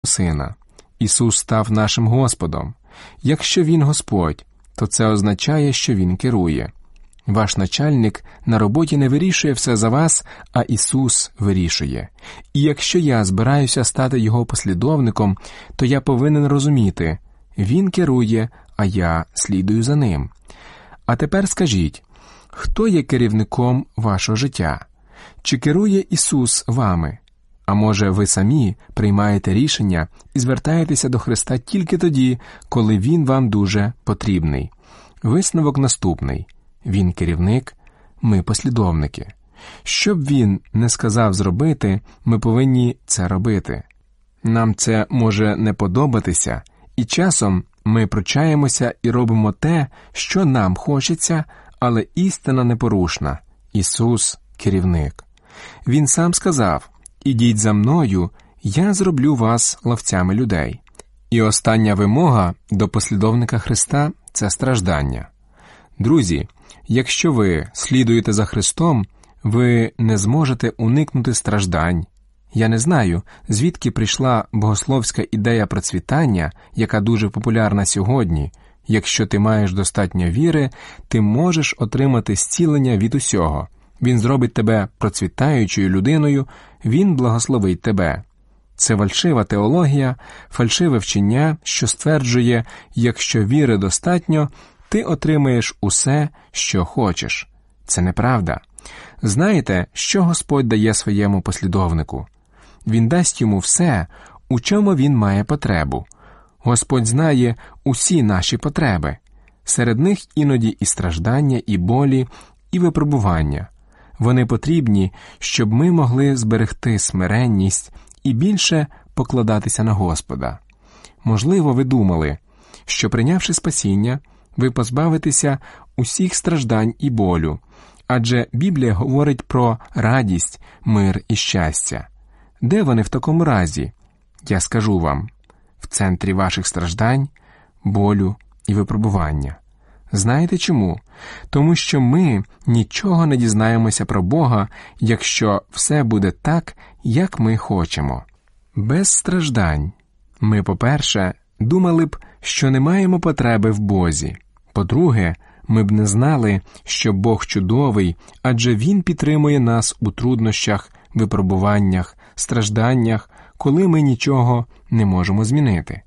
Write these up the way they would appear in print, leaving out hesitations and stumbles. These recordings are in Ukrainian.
Сина. Ісус став нашим Господом. Якщо Він Господь, то це означає, що Він керує. Ваш начальник на роботі не вирішує все за вас, а Ісус вирішує. І якщо я збираюся стати Його послідовником, то я повинен розуміти, Він керує, а я слідую за Ним. А тепер скажіть, хто є керівником вашого життя? Чи керує Ісус вами? А може, ви самі приймаєте рішення і звертаєтеся до Христа тільки тоді, коли Він вам дуже потрібний? Висновок наступний. Він керівник, ми послідовники. Що б Він не сказав зробити, ми повинні це робити. Нам це може не подобатися, і часом ми пручаємося і робимо те, що нам хочеться, але істина непорушна. Ісус – керівник. Він сам сказав: «Ідіть за мною, я зроблю вас ловцями людей». І остання вимога до послідовника Христа – це страждання. Друзі, якщо ви слідуєте за Христом, ви не зможете уникнути страждань. Я не знаю, звідки прийшла богословська ідея процвітання, яка дуже популярна сьогодні. Якщо ти маєш достатньо віри, ти можеш отримати зцілення від усього. Він зробить тебе процвітаючою людиною, Він благословить тебе. Це фальшива теологія, фальшиве вчення, що стверджує, якщо віри достатньо, ти отримаєш усе, що хочеш. Це неправда. Знаєте, що Господь дає своєму послідовнику? Він дасть йому все, у чому він має потребу. Господь знає усі наші потреби. Серед них іноді і страждання, і болі, і випробування. Вони потрібні, щоб ми могли зберегти смиренність і більше покладатися на Господа. Можливо, ви думали, що прийнявши спасіння, ви позбавитеся усіх страждань і болю, адже Біблія говорить про радість, мир і щастя. Де вони в такому разі? Я скажу вам, в центрі ваших страждань, болю і випробування. Знаєте чому? Тому що ми нічого не дізнаємося про Бога, якщо все буде так, як ми хочемо. Без страждань. Ми, по-перше, думали б, що не маємо потреби в Бозі. По-друге, ми б не знали, що Бог чудовий, адже Він підтримує нас у труднощах, випробуваннях, стражданнях, коли ми нічого не можемо змінити.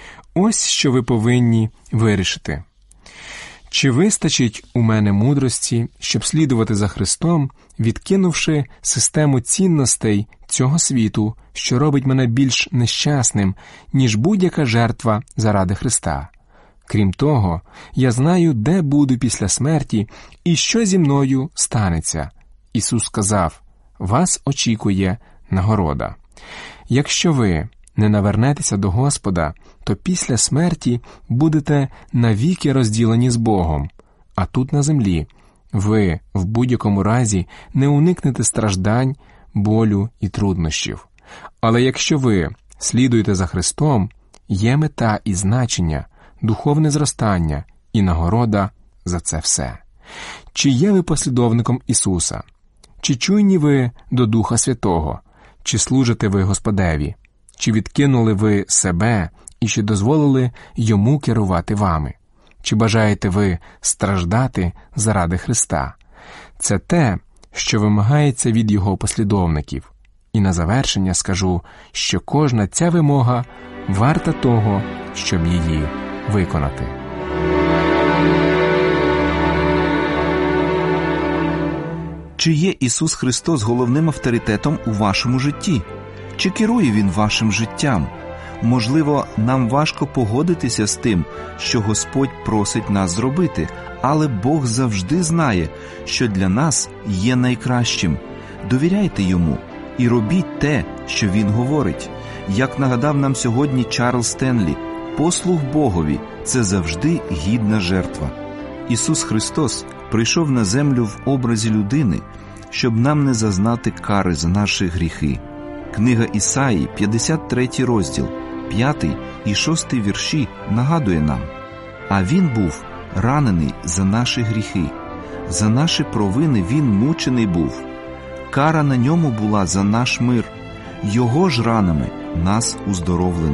Ось що ви повинні вирішити. Чи вистачить у мене мудрості, щоб слідувати за Христом, відкинувши систему цінностей цього світу, що робить мене більш нещасним, ніж будь-яка жертва заради Христа? Крім того, я знаю, де буду після смерті і що зі мною станеться. Ісус сказав: «Вас очікує нагорода». Якщо ви не навернетеся до Господа, то після смерті будете навіки розділені з Богом. А тут на землі ви в будь-якому разі не уникнете страждань, болю і труднощів. Але якщо ви слідуєте за Христом, є мета і значення, духовне зростання і нагорода за це все. Чи є ви послідовником Ісуса? Чи чуйні ви до Духа Святого? Чи служите ви Господеві? Чи відкинули ви себе і чи дозволили Йому керувати вами? Чи бажаєте ви страждати заради Христа? Це те, що вимагається від Його послідовників. І на завершення скажу, що кожна ця вимога варта того, щоб її виконати. Чи є Ісус Христос головним авторитетом у вашому житті? Чи керує Він вашим життям? Можливо, нам важко погодитися з тим, що Господь просить нас зробити, але Бог завжди знає, що для нас є найкращим. Довіряйте Йому і робіть те, що Він говорить. Як нагадав нам сьогодні Чарльз Стенлі, послух Богові – це завжди гідна жертва. Ісус Христос прийшов на землю в образі людини, щоб нам не зазнати кари за наші гріхи. Книга Ісаї, 53 розділ, 5 і 6 вірші нагадує нам: «А Він був ранений за наші гріхи, за наші провини Він мучений був. Кара на ньому була за наш мир, Його ж ранами нас уздоровлено».